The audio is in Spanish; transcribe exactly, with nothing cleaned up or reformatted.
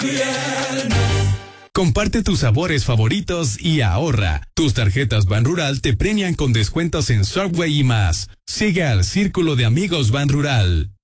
Comparte tus sabores favoritos y ahorra. Tus tarjetas Ban Rural te premian con descuentos en Subway y más. Sigue al Círculo de Amigos Ban Rural.